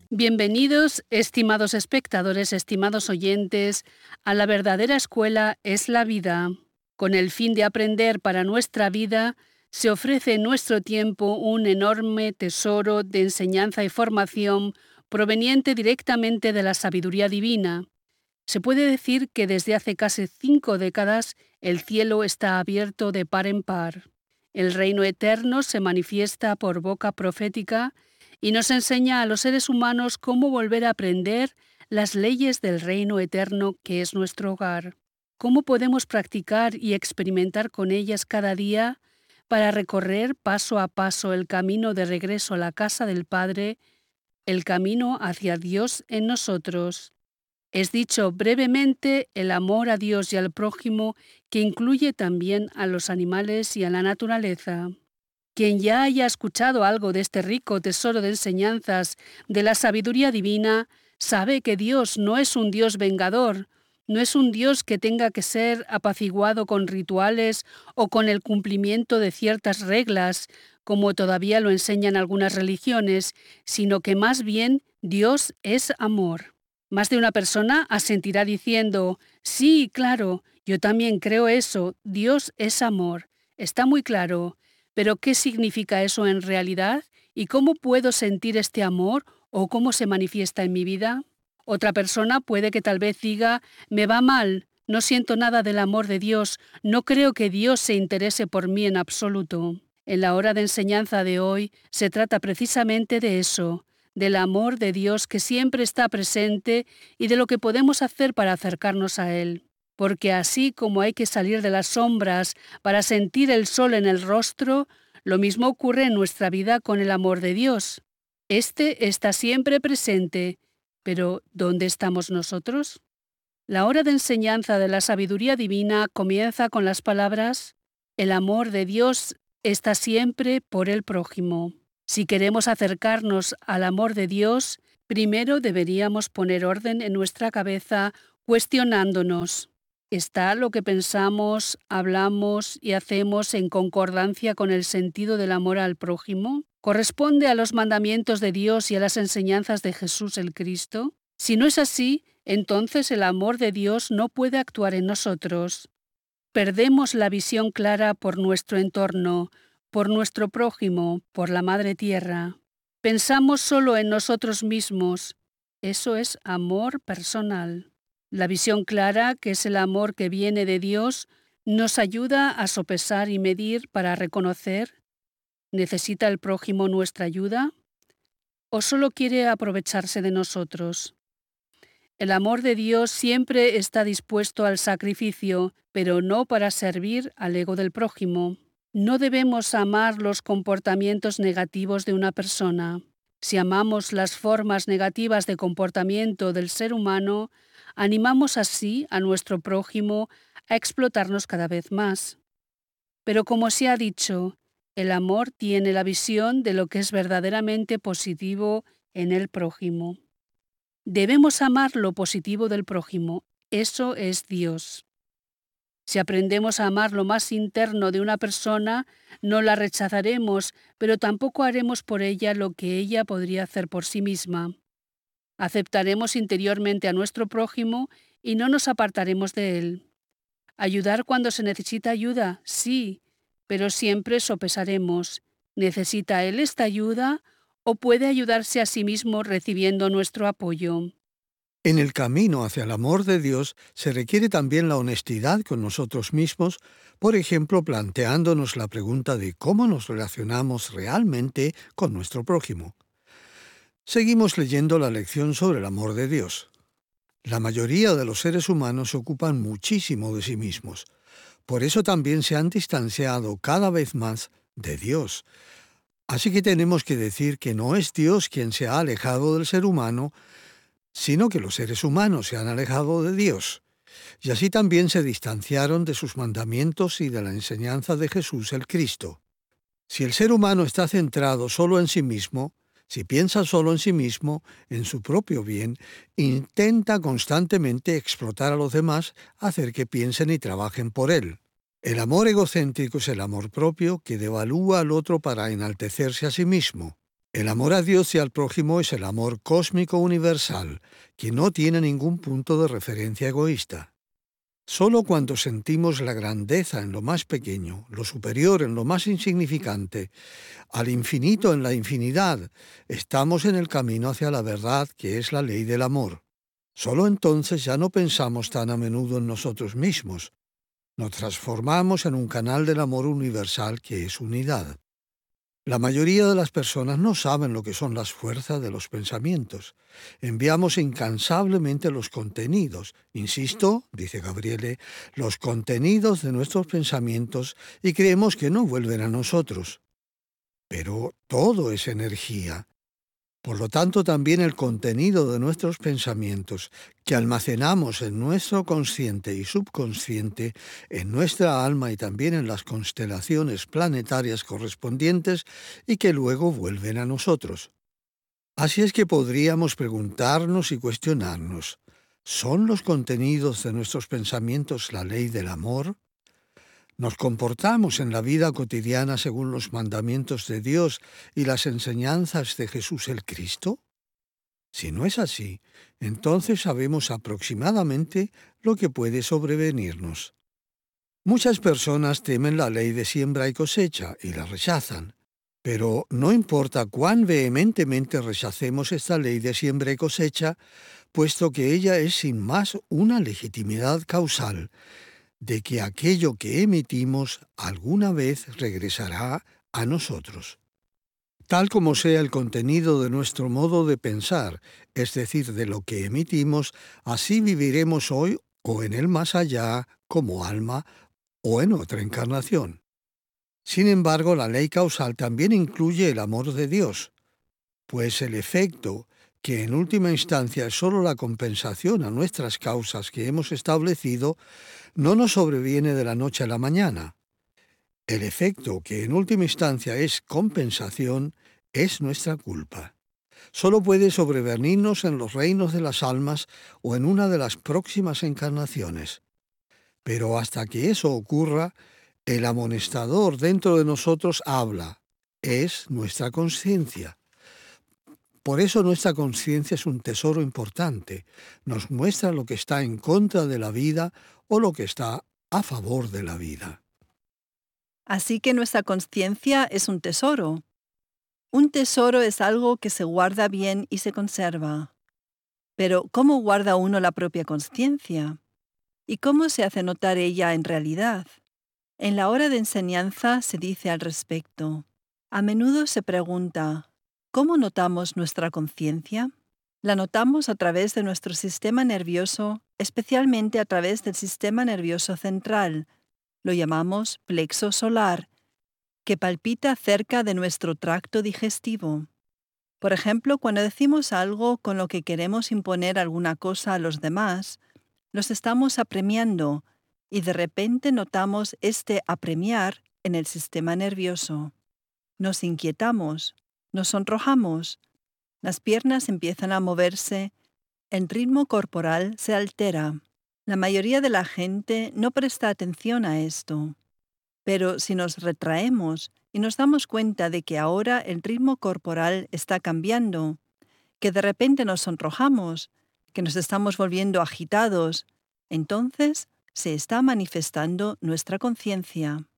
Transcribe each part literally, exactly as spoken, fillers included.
Bienvenidos, estimados espectadores, estimados oyentes, a La verdadera escuela es la vida. Con el fin de aprender para nuestra vida, se ofrece en nuestro tiempo un enorme tesoro de enseñanza y formación proveniente directamente de la sabiduría divina. Se puede decir que desde hace casi cinco décadas el cielo está abierto de par en par. El reino eterno se manifiesta por boca profética y nos enseña a los seres humanos cómo volver a aprender las leyes del reino eterno que es nuestro hogar. Cómo podemos practicar y experimentar con ellas cada día para recorrer paso a paso el camino de regreso a la casa del Padre, el camino hacia Dios en nosotros. Es dicho brevemente el amor a Dios y al prójimo, que incluye también a los animales y a la naturaleza. Quien ya haya escuchado algo de este rico tesoro de enseñanzas de la sabiduría divina, sabe que Dios no es un Dios vengador, no es un Dios que tenga que ser apaciguado con rituales o con el cumplimiento de ciertas reglas, como todavía lo enseñan algunas religiones, sino que más bien Dios es amor. Más de una persona asentirá diciendo, sí, claro, yo también creo eso, Dios es amor. Está muy claro. Pero ¿qué significa eso en realidad? ¿Y cómo puedo sentir este amor o cómo se manifiesta en mi vida? Otra persona puede que tal vez diga, me va mal, no siento nada del amor de Dios, no creo que Dios se interese por mí en absoluto. En la hora de enseñanza de hoy se trata precisamente de eso, del amor de Dios que siempre está presente y de lo que podemos hacer para acercarnos a Él. Porque así como hay que salir de las sombras para sentir el sol en el rostro, lo mismo ocurre en nuestra vida con el amor de Dios. Este está siempre presente, pero ¿dónde estamos nosotros? La hora de enseñanza de la sabiduría divina comienza con las palabras: el amor de Dios está siempre por el prójimo. Si queremos acercarnos al amor de Dios, primero deberíamos poner orden en nuestra cabeza cuestionándonos: ¿está lo que pensamos, hablamos y hacemos en concordancia con el sentido del amor al prójimo? ¿Corresponde a los mandamientos de Dios y a las enseñanzas de Jesús el Cristo? Si no es así, entonces el amor de Dios no puede actuar en nosotros. Perdemos la visión clara por nuestro entorno, por nuestro prójimo, por la Madre Tierra. Pensamos solo en nosotros mismos. Eso es amor personal. La visión clara, que es el amor que viene de Dios, nos ayuda a sopesar y medir para reconocer: ¿necesita el prójimo nuestra ayuda? ¿O solo quiere aprovecharse de nosotros? El amor de Dios siempre está dispuesto al sacrificio, pero no para servir al ego del prójimo. No debemos amar los comportamientos negativos de una persona. Si amamos las formas negativas de comportamiento del ser humano, animamos así a nuestro prójimo a explotarnos cada vez más. Pero como se ha dicho, el amor tiene la visión de lo que es verdaderamente positivo en el prójimo. Debemos amar lo positivo del prójimo. Eso es Dios. Si aprendemos a amar lo más interno de una persona, no la rechazaremos, pero tampoco haremos por ella lo que ella podría hacer por sí misma. Aceptaremos interiormente a nuestro prójimo y no nos apartaremos de él. Ayudar cuando se necesita ayuda, sí, pero siempre sopesaremos. ¿Necesita él esta ayuda o puede ayudarse a sí mismo recibiendo nuestro apoyo? En el camino hacia el amor de Dios se requiere también la honestidad con nosotros mismos, por ejemplo, planteándonos la pregunta de cómo nos relacionamos realmente con nuestro prójimo. Seguimos leyendo la lección sobre el amor de Dios. La mayoría de los seres humanos se ocupan muchísimo de sí mismos. Por eso también se han distanciado cada vez más de Dios. Así que tenemos que decir que no es Dios quien se ha alejado del ser humano, sino que los seres humanos se han alejado de Dios, y así también se distanciaron de sus mandamientos y de la enseñanza de Jesús el Cristo. Si el ser humano está centrado solo en sí mismo, si piensa solo en sí mismo, en su propio bien, intenta constantemente explotar a los demás, hacer que piensen y trabajen por él. El amor egocéntrico es el amor propio que devalúa al otro para enaltecerse a sí mismo. El amor a Dios y al prójimo es el amor cósmico universal, que no tiene ningún punto de referencia egoísta. Solo cuando sentimos la grandeza en lo más pequeño, lo superior en lo más insignificante, al infinito en la infinidad, estamos en el camino hacia la verdad que es la ley del amor. Solo entonces ya no pensamos tan a menudo en nosotros mismos. Nos transformamos en un canal del amor universal que es unidad. La mayoría de las personas no saben lo que son las fuerzas de los pensamientos. Enviamos incansablemente los contenidos, insisto, dice Gabriele, los contenidos de nuestros pensamientos y creemos que no vuelven a nosotros. Pero todo es energía. Por lo tanto, también el contenido de nuestros pensamientos, que almacenamos en nuestro consciente y subconsciente, en nuestra alma y también en las constelaciones planetarias correspondientes y que luego vuelven a nosotros. Así es que podríamos preguntarnos y cuestionarnos, ¿son los contenidos de nuestros pensamientos la ley del amor? ¿Nos comportamos en la vida cotidiana según los mandamientos de Dios y las enseñanzas de Jesús el Cristo? Si no es así, entonces sabemos aproximadamente lo que puede sobrevenirnos. Muchas personas temen la ley de siembra y cosecha y la rechazan, pero no importa cuán vehementemente rechacemos esta ley de siembra y cosecha, puesto que ella es sin más una legitimidad causal de que aquello que emitimos alguna vez regresará a nosotros. Tal como sea el contenido de nuestro modo de pensar, es decir, de lo que emitimos, así viviremos hoy o en el más allá como alma o en otra encarnación. Sin embargo, la ley causal también incluye el amor de Dios, pues el efecto, que en última instancia es sólo la compensación a nuestras causas que hemos establecido, no nos sobreviene de la noche a la mañana. El efecto, que en última instancia es compensación, es nuestra culpa. Solo puede sobrevenirnos en los reinos de las almas o en una de las próximas encarnaciones. Pero hasta que eso ocurra, el amonestador dentro de nosotros habla. Es nuestra conciencia. Por eso nuestra conciencia es un tesoro importante. Nos muestra lo que está en contra de la vida o lo que está a favor de la vida. Así que nuestra conciencia es un tesoro. Un tesoro es algo que se guarda bien y se conserva. Pero, ¿cómo guarda uno la propia conciencia? ¿Y cómo se hace notar ella en realidad? En la hora de enseñanza se dice al respecto. A menudo se pregunta, ¿cómo notamos nuestra conciencia? La notamos a través de nuestro sistema nervioso, especialmente a través del sistema nervioso central. Lo llamamos plexo solar, que palpita cerca de nuestro tracto digestivo. Por ejemplo, cuando decimos algo con lo que queremos imponer alguna cosa a los demás, los estamos apremiando y de repente notamos este apremiar en el sistema nervioso. Nos inquietamos, nos sonrojamos, las piernas empiezan a moverse, el ritmo corporal se altera. La mayoría de la gente no presta atención a esto. Pero si nos retraemos y nos damos cuenta de que ahora el ritmo corporal está cambiando, que de repente nos sonrojamos, que nos estamos volviendo agitados, entonces se está manifestando nuestra conciencia.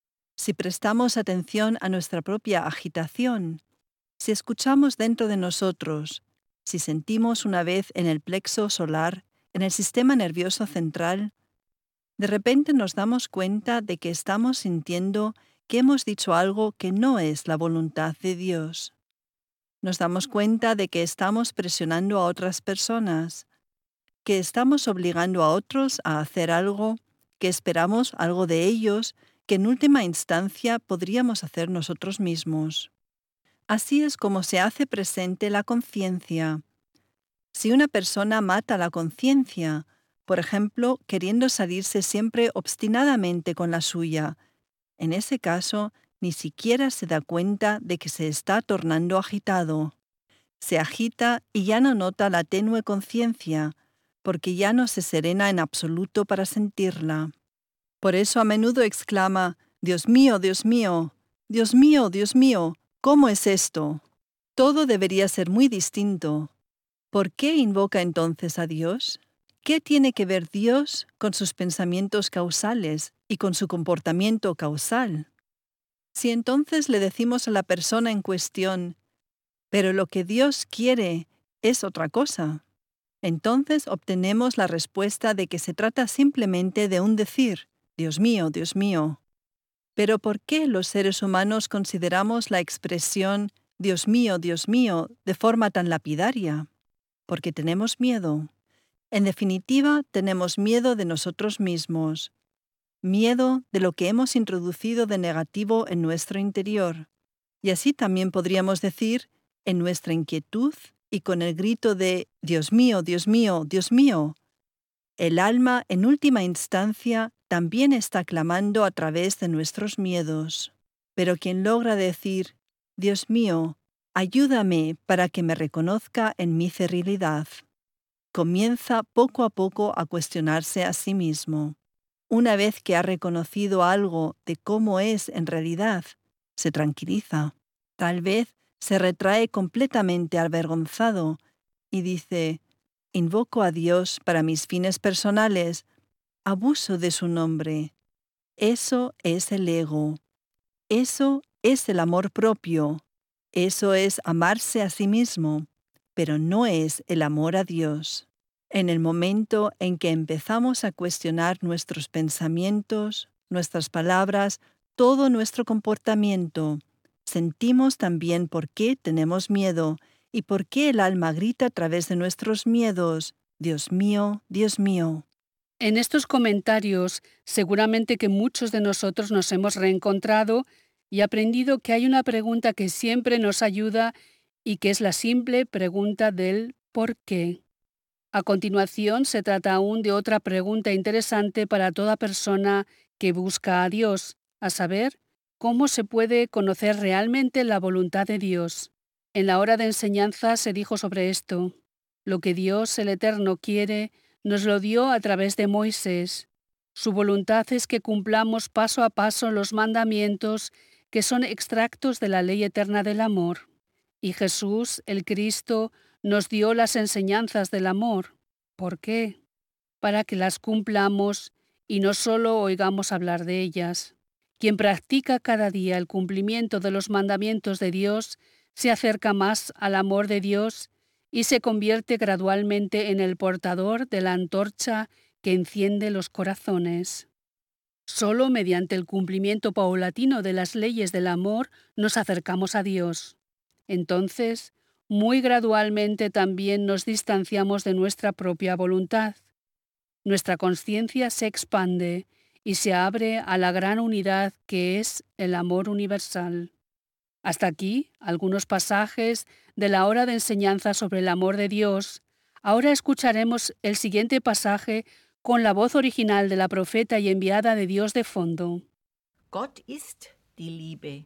Si prestamos atención a nuestra propia agitación, si escuchamos dentro de nosotros, si sentimos una vez en el plexo solar, en el sistema nervioso central, de repente nos damos cuenta de que estamos sintiendo que hemos dicho algo que no es la voluntad de Dios. Nos damos cuenta de que estamos presionando a otras personas, que estamos obligando a otros a hacer algo, que esperamos algo de ellos, que en última instancia podríamos hacer nosotros mismos. Así es como se hace presente la conciencia. Si una persona mata la conciencia, por ejemplo, queriendo salirse siempre obstinadamente con la suya, en ese caso ni siquiera se da cuenta de que se está tornando agitado. Se agita y ya no nota la tenue conciencia, porque ya no se serena en absoluto para sentirla. Por eso a menudo exclama, «Dios mío, Dios mío, Dios mío, Dios mío, ¿cómo es esto?». Todo debería ser muy distinto. ¿Por qué invoca entonces a Dios? ¿Qué tiene que ver Dios con sus pensamientos causales y con su comportamiento causal? Si entonces le decimos a la persona en cuestión, pero lo que Dios quiere es otra cosa, entonces obtenemos la respuesta de que se trata simplemente de un decir, Dios mío, Dios mío. Pero ¿por qué los seres humanos consideramos la expresión Dios mío, Dios mío de forma tan lapidaria? Porque tenemos miedo. En definitiva, tenemos miedo de nosotros mismos, miedo de lo que hemos introducido de negativo en nuestro interior. Y así también podríamos decir, en nuestra inquietud y con el grito de Dios mío, Dios mío, Dios mío. El alma, en última instancia, también está clamando a través de nuestros miedos. Pero quien logra decir, Dios mío, ayúdame para que me reconozca en mi cerrilidad, comienza poco a poco a cuestionarse a sí mismo. Una vez que ha reconocido algo de cómo es en realidad, se tranquiliza. Tal vez se retrae completamente avergonzado y dice, invoco a Dios para mis fines personales, abuso de su nombre. Eso es el ego. Eso es el amor propio. Eso es amarse a sí mismo, pero no es el amor a Dios. En el momento en que empezamos a cuestionar nuestros pensamientos, nuestras palabras, todo nuestro comportamiento, sentimos también por qué tenemos miedo y por qué el alma grita a través de nuestros miedos, Dios mío, Dios mío. En estos comentarios, seguramente que muchos de nosotros nos hemos reencontrado y aprendido que hay una pregunta que siempre nos ayuda y que es la simple pregunta del ¿por qué? A continuación, se trata aún de otra pregunta interesante para toda persona que busca a Dios, a saber, ¿cómo se puede conocer realmente la voluntad de Dios? En la hora de enseñanza se dijo sobre esto. Lo que Dios, el Eterno, quiere, nos lo dio a través de Moisés. Su voluntad es que cumplamos paso a paso los mandamientos que son extractos de la ley eterna del amor. Y Jesús, el Cristo, nos dio las enseñanzas del amor. ¿Por qué? Para que las cumplamos y no solo oigamos hablar de ellas. Quien practica cada día el cumplimiento de los mandamientos de Dios se acerca más al amor de Dios y se convierte gradualmente en el portador de la antorcha que enciende los corazones. Solo mediante el cumplimiento paulatino de las leyes del amor nos acercamos a Dios. Entonces, muy gradualmente también nos distanciamos de nuestra propia voluntad. Nuestra conciencia se expande y se abre a la gran unidad que es el amor universal. Hasta aquí algunos pasajes de la hora de enseñanza sobre el amor de Dios. Ahora escucharemos el siguiente pasaje con la voz original de la profeta y enviada de Dios de fondo. Gott ist die Liebe.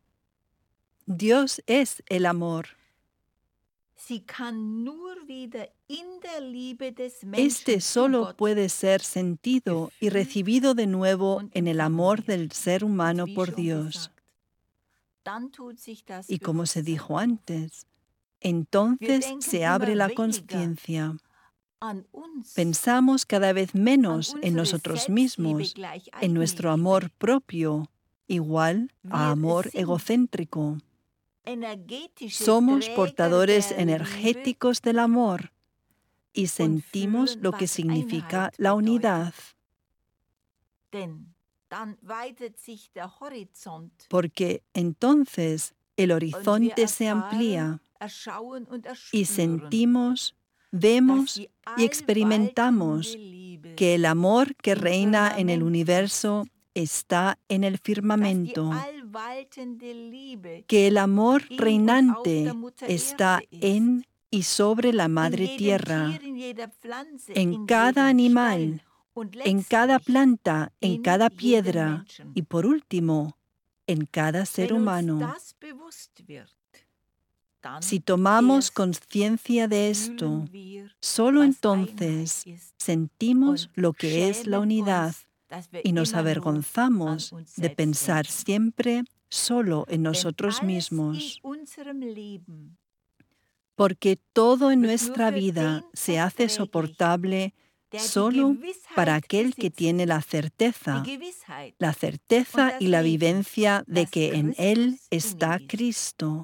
Dios es el amor. Sie kann nur wieder in der Liebe des Menschen Este zu solo Gott puede ser sentido y recibido de nuevo en el amor del ser humano wie por schon Dios. gesagt. Dann tut sich das Y como se Bewusstsein dijo auf. antes, entonces denken se immer abre la weniger conciencia. An uns, Pensamos cada vez an menos en unsere nosotros Selbstliebe mismos, gleich en nuestro Eigenliebe. amor propio, igual a Wir amor sind egocéntrico. Energetische Somos Träger portadores der energéticos del amor y sentimos fühlen, lo que was significa Einheit la bedeutet. unidad, Denn dann weitet sich der Horizont porque entonces el und wir horizonte se erfahren, amplía erschauen und y erspüren, sentimos, dass vemos die y experimentamos allwaltende Liebe, que el amor que im reina en el Firmament universo está en el dass die firmamento, allwaltende Liebe que el amor in und auf der reinante Mutter está Erde ist, en y sobre la in Madre jedem Tierra, Tier, in jeder Pflanze, en in cada jedem animal, Stein und en cada letztlich planta, en in cada jedem piedra Menschen. y por último, en cada ser Wenn uns humano. das bewusst wird, dann Si tomamos erst conciencia de esto, fühlen wir, solo was entonces Einheit ist, sentimos und lo que es la schämen unidad uns, dass wir y nos immer nur an avergonzamos uns de selbst pensar denken. siempre solo en Denn nosotros alles mismos, in unserem Leben porque todo en wird nur nuestra für vida den se hace verträglich, soportable der die solo para Gewissheit aquel que besitzt, tiene la die certeza, Gewissheit la und certeza das y la Leben, vivencia de dass que en Él Christus in está ihm ist. Cristo.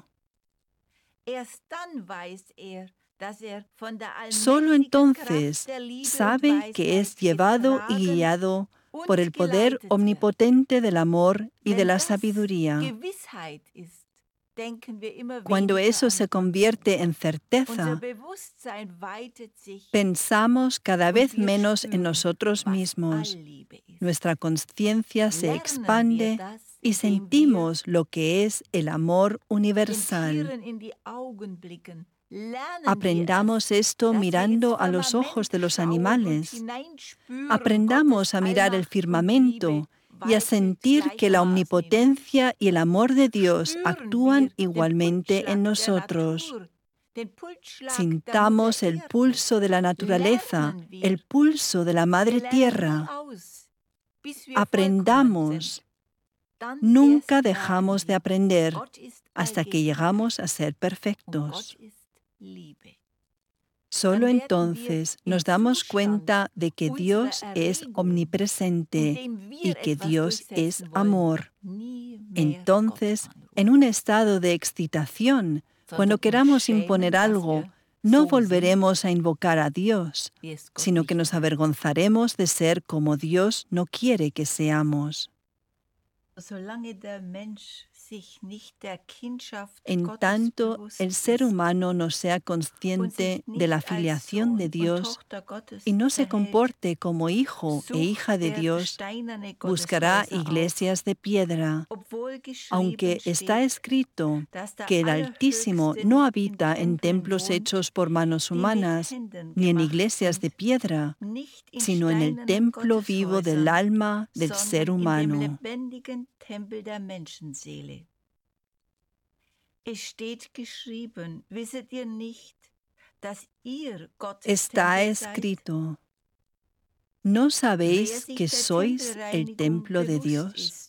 Erst dann weiß er, dass er von der Solo allmächtigen entonces Kraft der Liebe und sabe que es Weisheit llevado y getragen guiado por el und poder geleitet wird. omnipotente del amor y de Wenn la das sabiduría. Gewissheit ist, denken wir immer Cuando weniger eso an se Gott. convierte en Unser certeza, Bewusstsein weitet sich pensamos cada und vez wir menos en spüren, nosotros was mismos. Allliebe ist. Nuestra conciencia se Lernen wir expande das, y indem wir sentimos lo que es el amor den universal. Tieren in die Augen blicken. Lernen wir es, Aprendamos esto dass wir ins mirando a los ojos Firmament de los schauen und animales. hineinspüren Aprendamos Gottes a mirar el Allmacht und firmamento Liebe y a weitet sentir que la gleichermaßen in uns. omnipotencia y el amor de Dios Spüren actúan wir den igualmente en Pulsschlag der nosotros. Natur, den Pulsschlag der Sintamos Mutter el Erde. pulso de la naturaleza, Lernen wir, el pulso de la wir Madre lernen nie Tierra. aus, bis wir vollkommen Aprendamos. sind. Dann Nunca erst dejamos lernen de wir, aprender Gott ist hasta que llegamos a ser Allgegenwärtig und perfectos. Gott ist Liebe. Solo Dann werden wir entonces im nos damos Zustand cuenta de que unserer Dios es Erregung, omnipresente in dem y wir que etwas Dios es durchsetzen wollen, amor. nie mehr Entonces, Gott en anrufen, un estado de excitación, cuando sondern uns queramos schämen, imponer dass algo, wir no so sind, volveremos a invocar a Dios, wie es Gott sino que nicht nos will. avergonzaremos de ser como Dios no quiere que seamos. Solange der Mensch sich nicht der Kindschaft En Gottes tanto bewusst el ser ist humano no sea und consciente sich de la nicht als filiación de Sohn und Dios Tochter Gottes y no se verhält, comporte como hijo e hija sucht de er Dios, steinerne buscará Gotteshäuser auf, iglesias de piedra, obwohl geschrieben aunque está steht, escrito dass der que el Altísimo Allerhöchste no nicht in habita en Tempeln templos wohnt, hechos por manos die mit humanas, Händen ni en gemacht iglesias de sind, piedra, nicht in sino en el steinernen templo vivo del Gotteshäusern, alma del ser sondern in dem humano. lebendigen Tempel der Menschenseele. Es steht geschrieben, wisset ihr nicht, dass ihr Gottes Está Tempel seid? escrito, ¿no Wer sabéis sich que der sois el Tempelreinigung templo de bewusst Dios? ist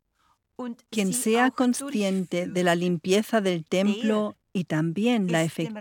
und Quien sie sea auch consciente de la durchführt, limpieza del templo y también la ist dem